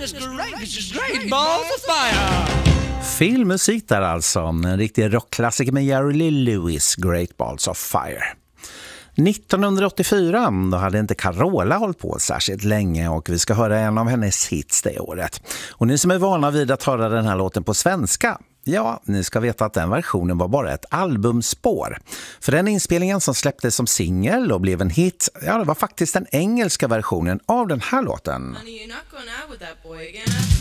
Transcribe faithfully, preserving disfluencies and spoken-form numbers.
Goodness gracious, great balls of fire! Filmmusik där alltså, en riktig rockklassiker med Jerry Lee Lewis, Great Balls of Fire. nittonhundraåttiofyra, då hade inte Carola hållit på särskilt länge och vi ska höra en av hennes hits det året. Och ni som är vana vid att höra den här låten på svenska, ja, ni ska veta att den versionen var bara ett albumspår. För den inspelningen som släpptes som singel och blev en hit, ja, det var faktiskt den engelska versionen av den här låten. Honey, you're not going out with that boy again.